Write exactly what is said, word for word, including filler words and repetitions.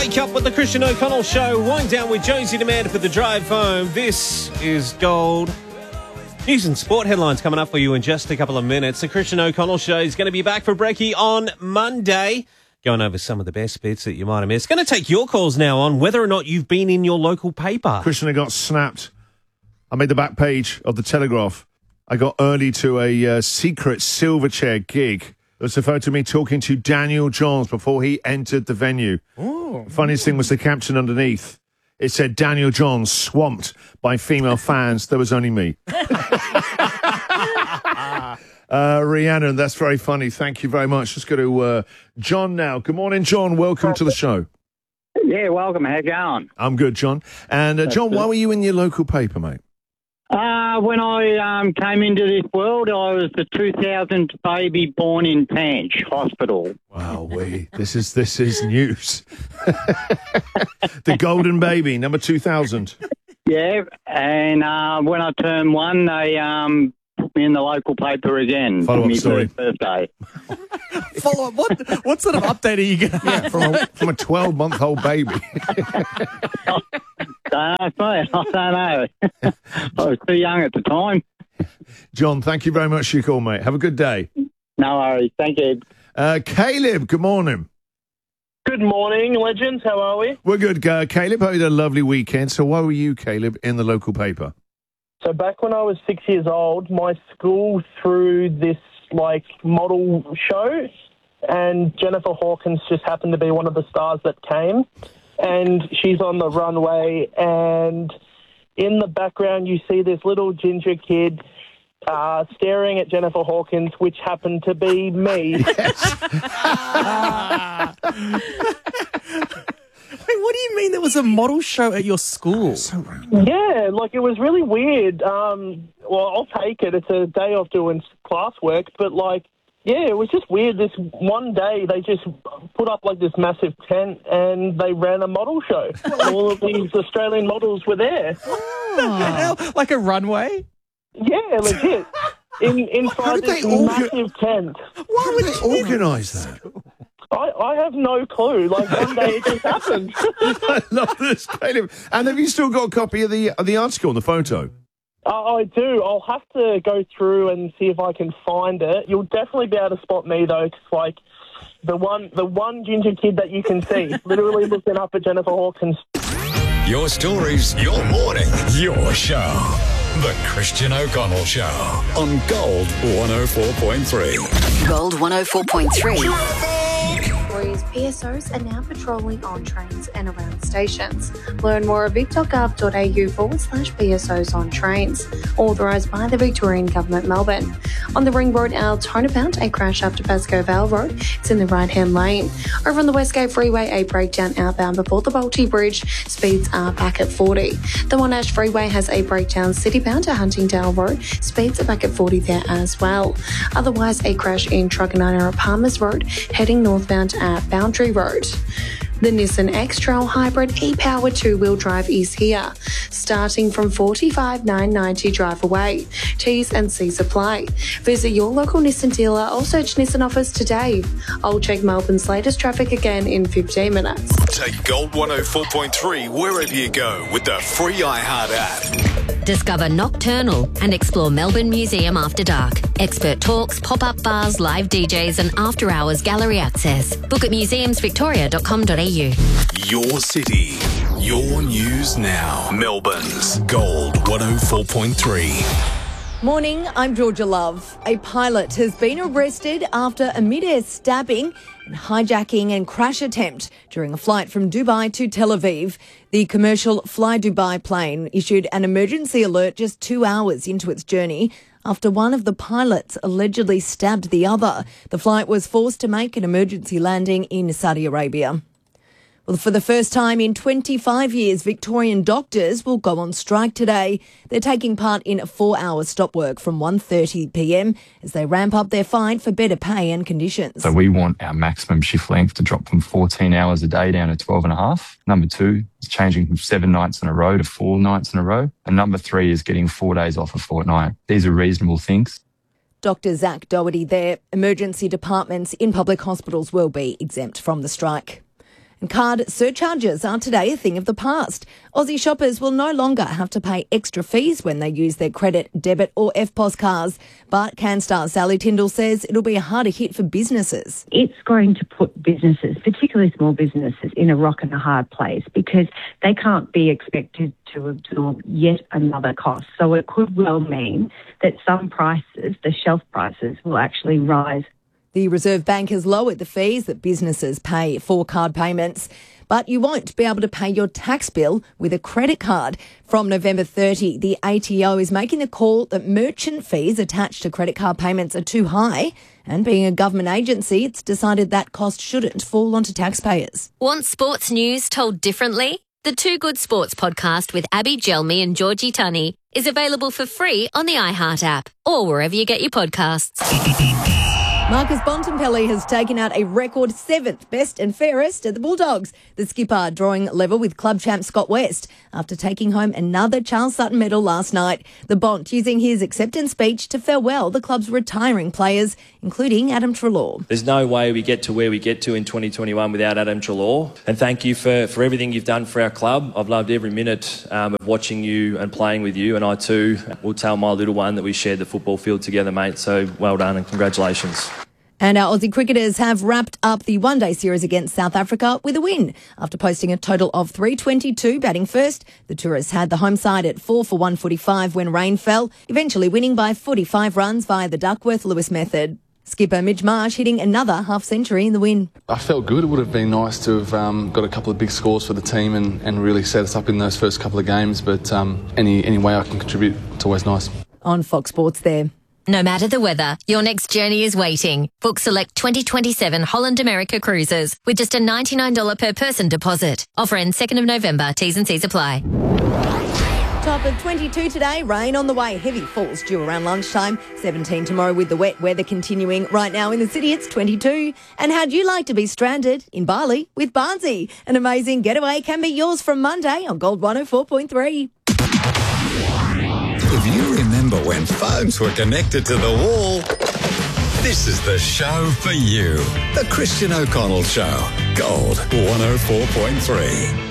Wake up with the Christian O'Connell Show. Wind down with Josie Demand for the drive home. This is Gold. News and sport headlines coming up for you in just a couple of minutes. The Christian O'Connell Show is going to be back for brekkie on Monday. Going over some of the best bits that you might have missed. Going to take your calls now on whether or not you've been in your local paper. Christian, I got snapped. I made the back page of the Telegraph. I got early to a uh, secret Silverchair gig. There was a photo of me talking to Daniel Johns before he entered the venue. Ooh. The funniest thing was the caption underneath. It said, Daniel Johns swamped by female fans. There was only me. Uh, Rhiannon, that's very funny. Thank you very much. Let's go to uh, John now. Good morning, John. Welcome to the show. Yeah, welcome. How you going? I'm good, John. And uh, John, why were you in your local paper, mate? Uh, when I um, came into this world, I was the two thousandth baby born in Panch Hospital. Wow, we this is this is news. The golden baby, number two thousand. Yeah, and uh, when I turned one, they um, put me in the local paper again Follow for up my story. first birthday. Follow up. What what sort of update are you going to have? Yeah, from a from a twelve month old baby. I don't know. I don't know. I was too young at the time. John, thank you very much for your call, mate. Have a good day. No worries. Thank you. Uh, Caleb, good morning. Good morning, legends. How are we? We're good, uh, Caleb. Hope you had a lovely weekend. So why were you, Caleb, in the local paper? So back when I was six years old, my school threw this, like, model show, and Jennifer Hawkins just happened to be one of the stars that came. And she's on the runway, and in the background you see this little ginger kid uh, staring at Jennifer Hawkins, which happened to be me. Yes. Wait, what do you mean there was a model show at your school? So random. Yeah, like, it was really weird. Um, well, I'll take it. It's a day off doing classwork, but, like, yeah, it was just weird. This one day, they just put up, like, this massive tent and they ran a model show. All of these Australian models were there. Oh. Like a runway? Yeah, legit. In, inside this orga- massive tent. Why would they organise that? I, I have no clue. Like, one day it just happened. I love this, Caleb. And have you still got a copy of the of the article and the photo? Uh, I do. I'll have to go through and see if I can find it. You'll definitely be able to spot me, though, 'cause, like, the one, the one ginger kid that you can see, literally looking up at Jennifer Hawkins. Your stories, your morning, your show. The Christian O'Connell Show on Gold one oh four point three. Gold one oh four point three. Victoria's P S Os are now patrolling on trains and around stations. Learn more at vic.gov.au forward slash PSOs on trains. Authorised by the Victorian Government, Melbourne. On the Ring Road, our turnabout, a crash after Pascoe Vale Road. It's in the right-hand lane. Over on the Westgate Freeway, a breakdown outbound before the Balti Bridge. Speeds are back at forty. The Monash Freeway has a breakdown citybound to Huntingdale Road. Speeds are back at forty there as well. Otherwise, a crash in Truganina at Palmers Road, heading northbound at Boundary Road. The Nissan X-Trail Hybrid e-Power two-wheel drive is here, starting from forty-five thousand nine hundred ninety dollars drive away. T's and C's apply. Visit your local Nissan dealer or search Nissan offers today. I'll check Melbourne's latest traffic again in fifteen minutes. Take Gold one oh four point three wherever you go with the free iHeart app. Discover Nocturnal and explore Melbourne Museum after dark. Expert talks, pop-up bars, live D Js and after-hours gallery access. Book at museums victoria dot com dot a u. Your city, your news now. Melbourne's Gold one oh four point three. Morning, I'm Georgia Love. A pilot has been arrested after a mid-air stabbing and hijacking and crash attempt during a flight from Dubai to Tel Aviv. The commercial Fly Dubai plane issued an emergency alert just two hours into its journey after one of the pilots allegedly stabbed the other. The flight was forced to make an emergency landing in Saudi Arabia. Well, for the first time in twenty-five years, Victorian doctors will go on strike today. They're taking part in a four-hour stop work from one thirty p m as they ramp up their fight for better pay and conditions. So we want our maximum shift length to drop from fourteen hours a day down to twelve and a half. Number two is changing from seven nights in a row to four nights in a row. And number three is getting four days off a fortnight. These are reasonable things. Doctor Zach Doherty there. Emergency departments in public hospitals will be exempt from the strike. And card surcharges are today a thing of the past. Aussie shoppers will no longer have to pay extra fees when they use their credit, debit or F P O S cards. But CanStar Sally Tyndall says it'll be a harder hit for businesses. It's going to put businesses, particularly small businesses, in a rock and a hard place because they can't be expected to absorb yet another cost. So it could well mean that some prices, the shelf prices, will actually rise. The Reserve Bank has lowered the fees that businesses pay for card payments, but you won't be able to pay your tax bill with a credit card. From November thirtieth, the A T O is making the call that merchant fees attached to credit card payments are too high, and being a government agency, it's decided that cost shouldn't fall onto taxpayers. Want sports news told differently? The Two Good Sports podcast with Abby Gelmi and Georgie Tunney is available for free on the iHeart app or wherever you get your podcasts. Marcus Bontempelli has taken out a record seventh best and fairest at the Bulldogs. The skipper drawing level with club champ Scott West after taking home another Charles Sutton medal last night. The Bont using his acceptance speech to farewell the club's retiring players, including Adam Treloar. There's no way we get to where we get to in twenty twenty-one without Adam Treloar. And thank you for, for everything you've done for our club. I've loved every minute um, of watching you and playing with you. And I too will tell my little one that we shared the football field together, mate. So well done and congratulations. And our Aussie cricketers have wrapped up the one-day series against South Africa with a win. After posting a total of three twenty-two batting first, the Tourists had the home side at four for one forty-five when rain fell, eventually winning by forty-five runs via the Duckworth-Lewis method. Skipper Mitch Marsh hitting another half-century in the win. I felt good. It would have been nice to have um, got a couple of big scores for the team and, and really set us up in those first couple of games, but um, any, any way I can contribute, it's always nice. On Fox Sports there. No matter the weather, your next journey is waiting. Book select twenty twenty-seven Holland America cruises with just a ninety-nine dollars per person deposit. Offer ends second of November. T's and C's apply. Top of twenty-two today, rain on the way. Heavy falls due around lunchtime. seventeen tomorrow with the wet weather continuing. Right now in the city, it's twenty-two. And how'd you like to be stranded in Bali with Barnsey? An amazing getaway can be yours from Monday on Gold one oh four point three. If you remember when phones were connected to the wall, this is the show for you. The Christian O'Connell Show. Gold one oh four point three.